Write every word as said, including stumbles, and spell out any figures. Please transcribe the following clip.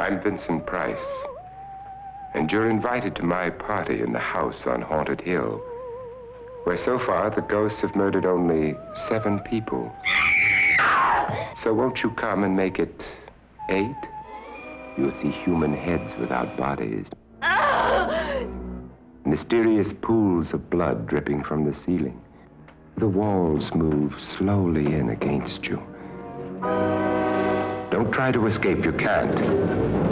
I'm Vincent Price, and you're invited to my party in the house on Haunted Hill, where so far the ghosts have murdered only seven people. So won't you come and make it eight? You'll see human heads without bodies. Mysterious pools of blood dripping from the ceiling. The walls move slowly in against you. Don't try to escape, you can't.